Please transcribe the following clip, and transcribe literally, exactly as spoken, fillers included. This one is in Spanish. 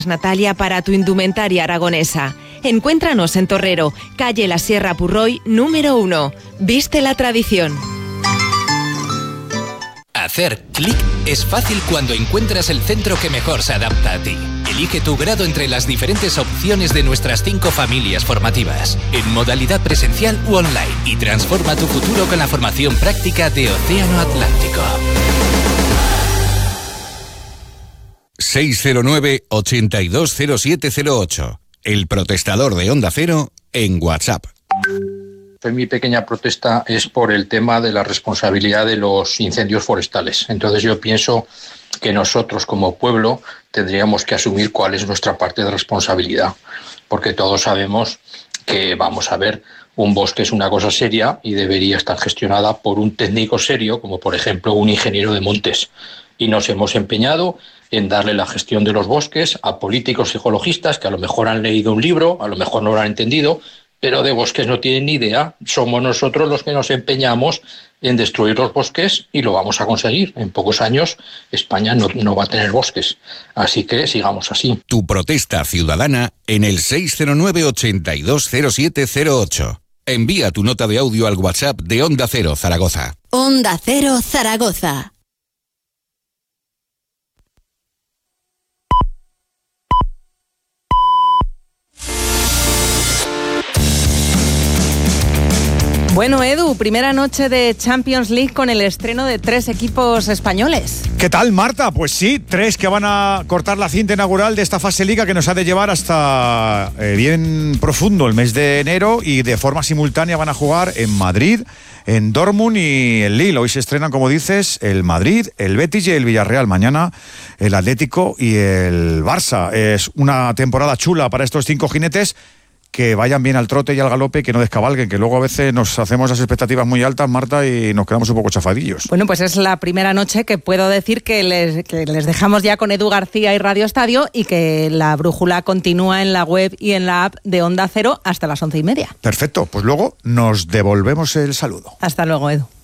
Natalia para tu indumentaria aragonesa. Encuéntranos en Torrero, calle La Sierra Purroy, número uno. Viste la tradición. Hacer clic es fácil cuando encuentras el centro que mejor se adapta a ti. Elige tu grado entre las diferentes opciones de nuestras cinco familias formativas, en modalidad presencial u online, y transforma tu futuro con la formación práctica de Océano Atlántico. seis cero nueve, ochenta y dos cero siete cero ocho. El protestador de Onda Cero en WhatsApp. Mi pequeña protesta es por el tema de la responsabilidad de los incendios forestales. Entonces yo pienso que nosotros como pueblo tendríamos que asumir cuál es nuestra parte de responsabilidad, porque todos sabemos que, vamos a ver, un bosque es una cosa seria y debería estar gestionada por un técnico serio, como por ejemplo un ingeniero de montes. Y nos hemos empeñado en darle la gestión de los bosques a políticos ecologistas que a lo mejor han leído un libro, a lo mejor no lo han entendido, pero de bosques no tienen ni idea. Somos nosotros los que nos empeñamos en destruir los bosques y lo vamos a conseguir. En pocos años España no, no va a tener bosques. Así que sigamos así. Tu protesta ciudadana en el seis cero nueve, ochenta y dos cero siete cero ocho. Envía tu nota de audio al WhatsApp de Onda Cero Zaragoza. Onda Cero Zaragoza. Bueno, Edu, primera noche de Champions League con el estreno de tres equipos españoles. ¿Qué tal, Marta? Pues sí, tres que van a cortar la cinta inaugural de esta fase Liga que nos ha de llevar hasta eh, bien profundo el mes de enero, y de forma simultánea van a jugar en Madrid, en Dortmund y en Lille. Hoy se estrenan, como dices, el Madrid, el Betis y el Villarreal. Mañana el Atlético y el Barça. Es una temporada chula para estos cinco jinetes. Que vayan bien al trote y al galope, que no descabalguen, que luego a veces nos hacemos las expectativas muy altas, Marta, y nos quedamos un poco chafadillos. Bueno, pues es la primera noche que puedo decir que les, que les dejamos ya con Edu García y Radio Estadio, y que la brújula continúa en la web y en la app de Onda Cero hasta las once y media. Perfecto, pues luego nos devolvemos el saludo. Hasta luego, Edu.